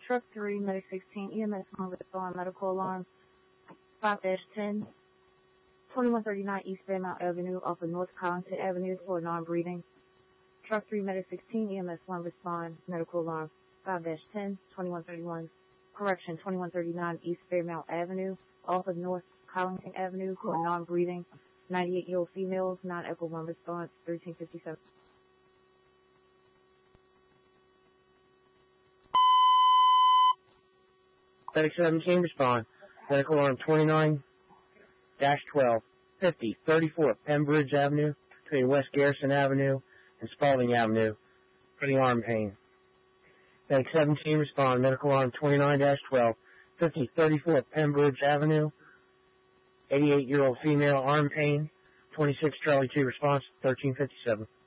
Truck 3, Medic 16, EMS 1 respond, medical alarm 5-10, 2139 East Fairmount Avenue off of North Collington Avenue for non-breathing. Truck 3, Medic 16, EMS 1 respond, medical alarm 5-10, 2139 East Fairmount Avenue off of North Collington Avenue for non-breathing. 98-year-old females, non-echo 1 response, 1357. Medic 17 respond. Medical alarm 29-12, 5034 Pembridge Avenue between West Garrison Avenue and Spalding Avenue. Pretty arm pain. Medic 17 respond. Medical alarm 29-12, 5034 Pembridge Avenue. 88-year-old female, arm pain. 26 Charlie 2 response, 1357.